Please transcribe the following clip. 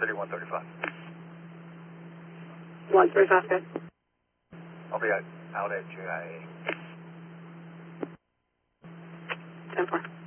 3135. 135, good. I'll be out at JIA. 10-4.